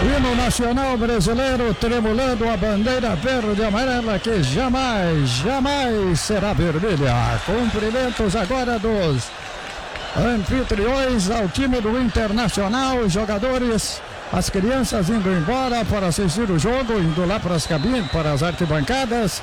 Hino nacional brasileiro tremulando a bandeira verde e amarela que jamais será vermelha. Cumprimentos agora dos anfitriões ao time do Internacional, jogadores, as crianças indo embora para assistir o jogo, indo lá para as cabines, para as arquibancadas.